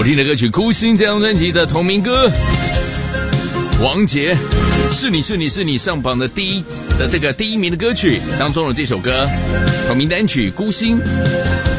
好听的歌曲《孤星》这张专辑的同名歌，王杰是你上榜的第一名的歌曲当中的这首歌同名单曲《孤星》。